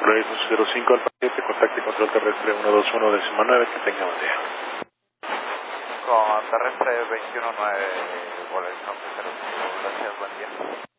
Proyecto 05 Alfa 7, contacto y control terrestre 121.9, que tenga buen día. Con terrestre 219, Golf 05, gracias, buen día.